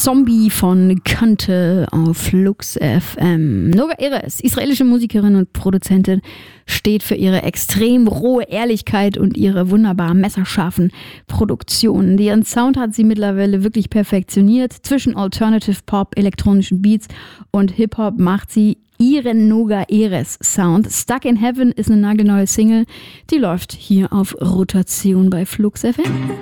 Zombie von Kante auf Flux FM. Noga Erez, israelische Musikerin und Produzentin, steht für ihre extrem rohe Ehrlichkeit und ihre wunderbar messerscharfen Produktionen. Ihren Sound hat sie mittlerweile wirklich perfektioniert. Zwischen Alternative Pop, elektronischen Beats und Hip-Hop macht sie ihren Noga Erez Sound. Stuck in Heaven ist eine nagelneue Single, die läuft hier auf Rotation bei Flux FM.